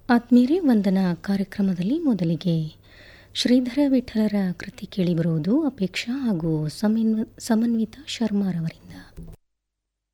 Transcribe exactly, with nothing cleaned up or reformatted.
ಆತ್ಮೀಯರೇ, ವಂದನಾ ಕಾರ್ಯಕ್ರಮದಲ್ಲಿ ಮೊದಲಿಗೆ ಶ್ರೀಧರ ವಿಠಲರ ಕೃತಿ ಕೇಳಿಬರುವುದು ಅಪೇಕ್ಷಾ ಹಾಗೂ ಸಮನ್ವ ಸಮನ್ವಿತಾ ಶರ್ಮಾರವರಿಂದ.